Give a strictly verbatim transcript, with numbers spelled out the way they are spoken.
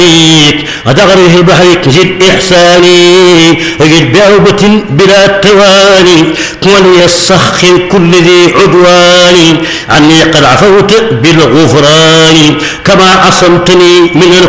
أتغره البحر زد إحساني وجد بعوبة بلا تواني ولي السخر كل ذي عدوان عني قد عفوت بالغفران كما عصمتني من